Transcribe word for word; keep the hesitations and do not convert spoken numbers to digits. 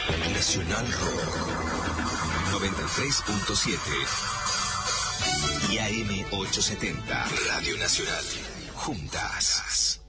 Nacional Rock noventa y tres punto siete y A M ochocientos setenta Radio Nacional. Juntas.